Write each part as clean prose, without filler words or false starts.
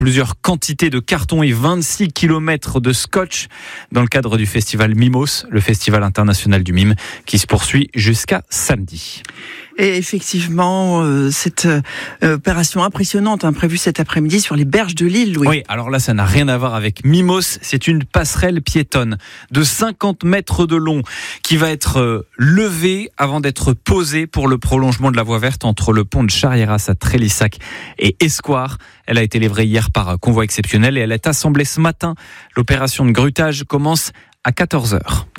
Plusieurs quantités de cartons et 26 kilomètres de scotch dans le cadre du festival Mimos, le festival international du mime, qui se poursuit jusqu'à samedi. Et effectivement, cette opération impressionnante prévue cet après-midi sur les berges de l'île, Louis. Oui, alors là, ça n'a rien à voir avec Mimos. C'est une passerelle piétonne de 50 mètres de long qui va être levée avant d'être posée pour le prolongement de la voie verte entre le pont de Charrieras à Trélissac et Escoir. Elle a été livrée hier par convoi exceptionnel et elle est assemblée ce matin. L'opération de grutage commence à 14h.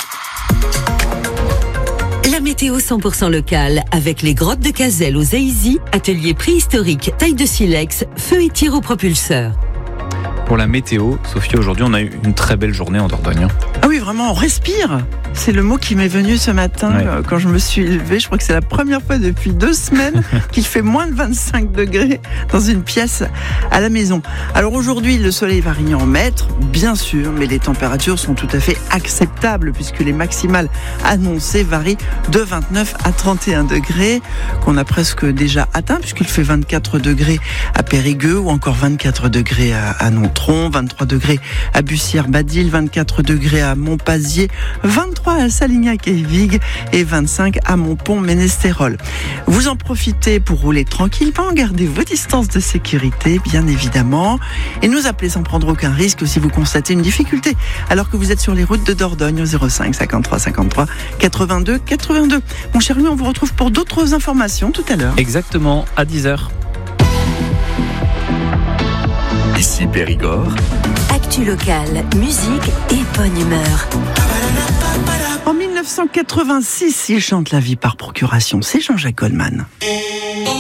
La météo 100% locale avec les grottes de Cazelles aux Aïzy, atelier préhistorique, taille de silex, feu et tir au propulseur. Pour la météo, Sophie, aujourd'hui on a eu une très belle journée en Dordogne. Ah oui, vraiment, on respire. C'est le mot qui m'est venu ce matin quand je me suis levée. Je crois que c'est la première fois depuis 2 semaines qu'il fait moins de 25 degrés dans une pièce à la maison. Alors aujourd'hui, le soleil va régner en maître, bien sûr, mais les températures sont tout à fait acceptables puisque les maximales annoncées varient de 29 à 31 degrés qu'on a presque déjà atteint puisqu'il fait 24 degrés à Périgueux ou encore 24 degrés à Nontron, 23 degrés à Bussière-Badil, 24 degrés à Montpazier, 23 à Salignac et Vigues et 25 à Montpont-Ménestérol. Vous en profitez pour rouler tranquillement, gardez vos distances de sécurité, bien évidemment, et nous appelez sans prendre aucun risque si vous constatez une difficulté, alors que vous êtes sur les routes de Dordogne au 05 53 53 82 82. Mon cher Louis, on vous retrouve pour d'autres informations tout à l'heure. Exactement, à 10h. Ici Périgord. Actu locale, musique et bonne humeur. En 1986, il chante la vie par procuration. C'est Jean-Jacques Goldman.